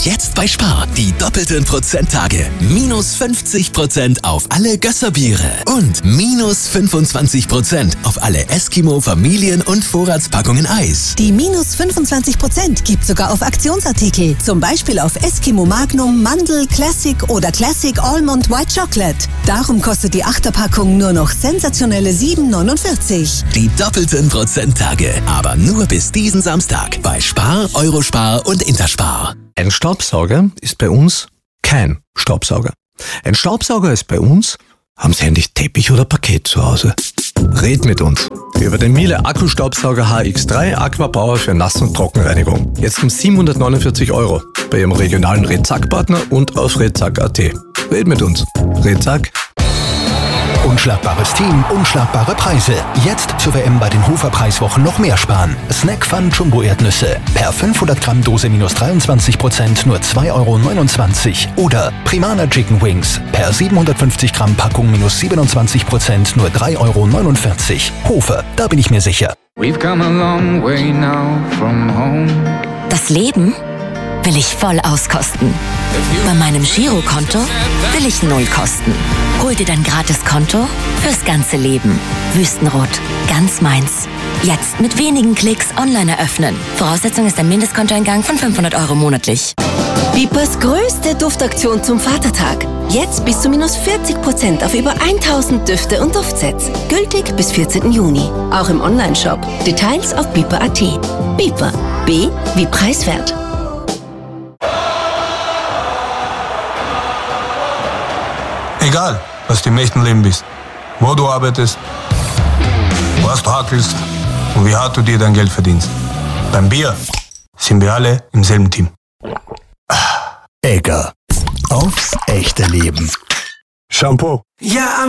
Jetzt bei Spar die doppelten Prozenttage. Minus 50% auf alle Gösserbiere und minus 25% auf alle Eskimo Familien- und Vorratspackungen Eis. Die minus 25% gibt sogar auf Aktionsartikel. Zum Beispiel auf Eskimo Magnum, Mandel, Classic oder Classic Almond White Chocolate. Darum kostet die 8er-Packung nur noch sensationelle 7,49. Die doppelten Prozenttage. Aber nur bis diesen Samstag bei Spar, Eurospar und Interspar. Ein Staubsauger ist bei uns kein Staubsauger. Ein Staubsauger ist bei uns, haben Sie eigentlich Teppich oder Parkett zu Hause? Red mit uns über den Miele Akkustaubsauger HX3 Aquapower für Nass- und Trockenreinigung. Jetzt um 749 € bei Ihrem regionalen Redzack-Partner und auf redzack.at. Red mit uns. Redzack. Unschlagbares Team, unschlagbare Preise. Jetzt zur WM bei den Hofer-Preiswochen noch mehr sparen. Snack Fun Jumbo Erdnüsse. Per 500 Gramm Dose minus 23%, nur 2,29 €. Oder Primana Chicken Wings. Per 750 Gramm Packung minus 27%, nur 3,49 €. Hofer, da bin ich mir sicher. We've come a long way now from home. Das Leben will ich voll auskosten. Bei meinem Girokonto will ich 0 kosten. Hol dir dein Gratiskonto fürs ganze Leben. Wüstenrot, ganz meins. Jetzt mit wenigen Klicks online eröffnen. Voraussetzung ist ein Mindestkontoeingang von 500 € monatlich. Bipers größte Duftaktion zum Vatertag. Jetzt bis zu minus 40% auf über 1000 Düfte und Duftsets. Gültig bis 14. Juni. Auch im Onlineshop. Details auf biper.at. Biper. B wie preiswert. Egal, was du im echten Leben bist, wo du arbeitest, was du hackelst und wie hart du dir dein Geld verdienst. Beim Bier sind wir alle im selben Team. Egger. Aufs echte Leben. Shampoo. Ja,